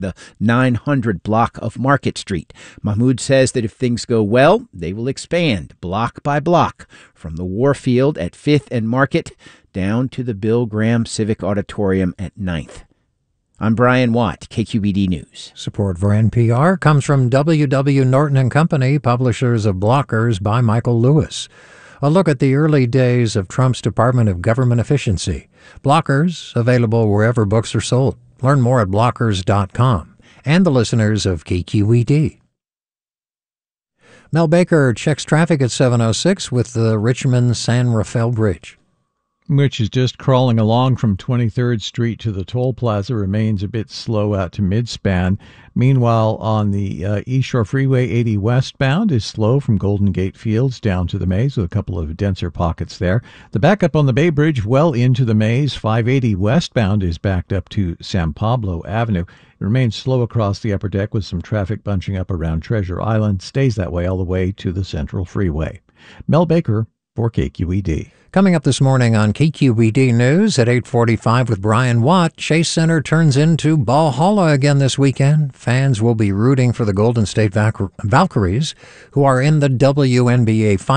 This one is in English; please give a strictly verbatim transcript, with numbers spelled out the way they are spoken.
the nine hundred block of Market Street. Mahmoud says that if things go well, they will expand block by block from the Warfield at fifth and Market down to the Bill Graham Civic Auditorium at ninth. I'm Brian Watt, K Q E D News. Support for N P R comes from W W. Norton and Company, publishers of Blockers by Michael Lewis. A look at the early days of Trump's Department of Government Efficiency. Blockers, available wherever books are sold. Learn more at blockers dot com. And the listeners of K Q E D. Mel Baker checks traffic at seven oh six with the Richmond-San Rafael Bridge, which is just crawling along from twenty-third Street to the toll plaza, remains a bit slow out to Midspan. Meanwhile, on the uh, East Shore Freeway, eighty westbound is slow from Golden Gate Fields down to the Maze, with a couple of denser pockets there. The backup on the Bay Bridge well into the Maze. five eighty westbound is backed up to San Pablo Avenue. It remains slow across the upper deck with some traffic bunching up around Treasure Island. Stays that way all the way to the Central Freeway. Mel Baker for K Q E D. Coming up this morning on K Q E D News at eight forty-five with Brian Watt, Chase Center turns into Valhalla again this weekend. Fans will be rooting for the Golden State Valkyries, who are in the W N B A Finals.